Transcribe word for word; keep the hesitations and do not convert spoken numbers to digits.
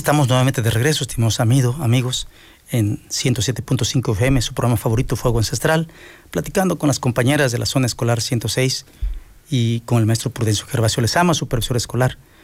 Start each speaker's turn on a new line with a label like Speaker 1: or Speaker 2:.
Speaker 1: estamos nuevamente de regreso, estimados amigo, amigos, en ciento siete punto cinco F M, su programa favorito, Fuego Ancestral, platicando con las compañeras de la zona escolar ciento seis y con el maestro Prudencio Gervasio Lezama, su profesor escolar.